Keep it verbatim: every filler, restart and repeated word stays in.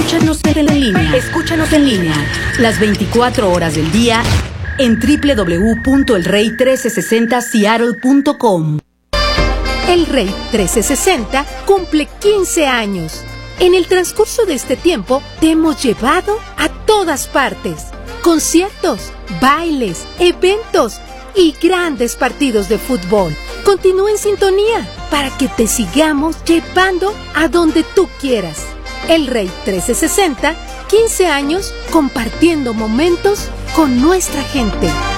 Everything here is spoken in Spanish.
Escúchanos en línea. Escúchanos en línea. Las veinticuatro horas del día en doble u doble u doble u punto el rey trece sesenta seattle punto com. El Rey trece sesenta cumple quince años. En el transcurso de este tiempo te hemos llevado a todas partes. Conciertos, bailes, eventos y grandes partidos de fútbol. Continúa en sintonía para que te sigamos llevando a donde tú quieras. El Rey trece sesenta, quince años compartiendo momentos con nuestra gente.